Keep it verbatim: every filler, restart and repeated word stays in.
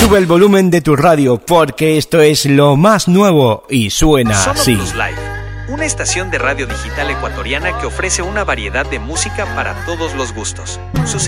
Sube el volumen de tu radio porque esto es lo más nuevo y suena Sono así. Plus Live, una estación de radio digital ecuatoriana que ofrece una variedad de música para todos los gustos. Sus